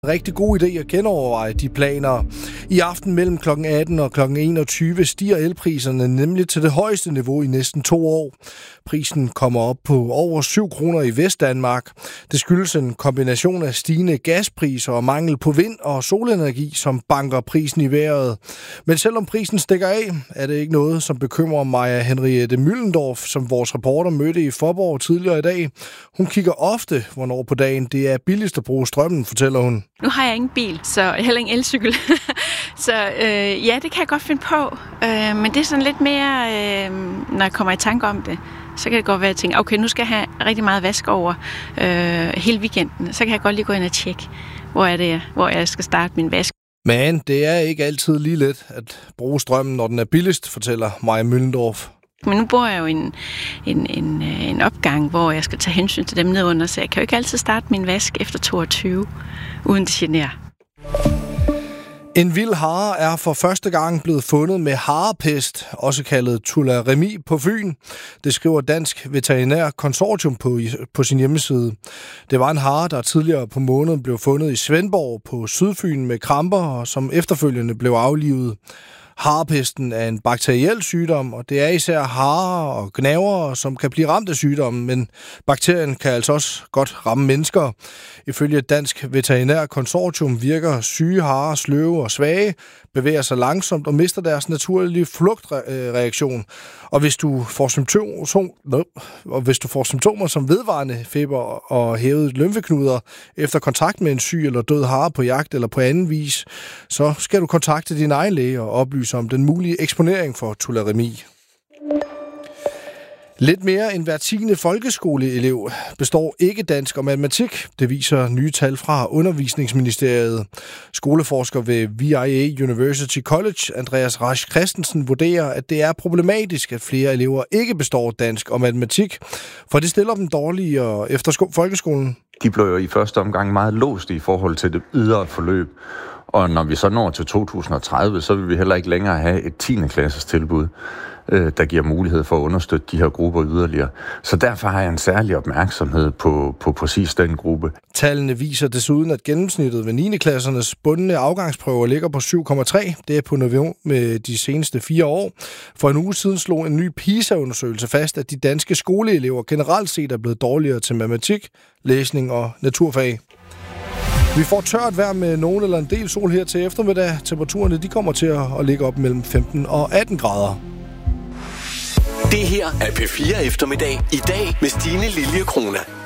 Rigtig god idé at genoverveje de planer. I aften mellem kl. 18 og kl. 21 stiger elpriserne nemlig til det højeste niveau i næsten 2 år. Prisen kommer op på over 7 kroner i Vestdanmark. Det skyldes en kombination af stigende gaspriser og mangel på vind- og solenergi, som banker prisen i vejret. Men selvom prisen stikker af, er det ikke noget, som bekymrer Maja Henriette Müllendorf, som vores reporter mødte i Faaborg tidligere i dag. Hun kigger ofte, hvornår på dagen det er billigst at bruge strømmen, fortæller hun. Nu har jeg ingen bil, så heller ingen elcykel. Så ja, det kan jeg godt finde på. Men det er sådan lidt mere, når jeg kommer i tanke om det, så kan det godt være, at jeg tænker, okay, nu skal jeg have rigtig meget vask over hele weekenden. Så kan jeg godt lige gå ind og tjekke, hvor jeg skal starte min vask. Men det er ikke altid lige let at bruge strømmen, når den er billigst, fortæller Maja Müllendorf. Men nu bor jeg jo i en opgang, hvor jeg skal tage hensyn til dem nedunder, så jeg kan jo ikke altid starte min vask efter 22, uden det generer. En vild hare er for første gang blevet fundet med harepest, også kaldet tularemi på Fyn. Det skriver Dansk Veterinær Konsortium på sin hjemmeside. Det var en hare, der tidligere på måneden blev fundet i Svendborg på Sydfyn med kramper, og som efterfølgende blev aflivet. Harepesten er en bakteriel sygdom, og det er især harer og gnavere, som kan blive ramt af sygdommen, men bakterien kan altså også godt ramme mennesker. Ifølge Dansk Veterinær Konsortium virker syge harer sløve og svage, bevæger sig langsomt og mister deres naturlige flugtreaktion. Og hvis du får symptomer som vedvarende feber og hævede lymfeknuder efter kontakt med en syg eller død hare på jagt eller på anden vis, så skal du kontakte din egen læge og oplyse om den mulige eksponering for tularemi. Lidt mere end hver 10. folkeskoleelev består ikke dansk og matematik. Det viser nye tal fra Undervisningsministeriet. Skoleforsker ved VIA University College, Andreas Rasch Christensen, vurderer, at det er problematisk, at flere elever ikke består dansk og matematik, for det stiller dem dårligere efter folkeskolen. De blev jo i første omgang meget låst i forhold til det ydre forløb. Og når vi så når til 2030, så vil vi heller ikke længere have et 10. klasses tilbud, der giver mulighed for at understøtte de her grupper yderligere. Så derfor har jeg en særlig opmærksomhed på præcis den gruppe. Tallene viser desuden, at gennemsnittet ved 9. klassernes bundne afgangsprøver ligger på 7,3. Det er på niveau med de seneste 4 år. For en uge siden slog en ny PISA-undersøgelse fast, at de danske skoleelever generelt set er blevet dårligere til matematik, læsning og naturfag. Vi får tørt vejr med nogen eller en del sol her til eftermiddag. Temperaturerne de kommer til at ligge op mellem 15 og 18 grader. Det her er P4 Eftermiddag. I dag med Stine Lilje Krona.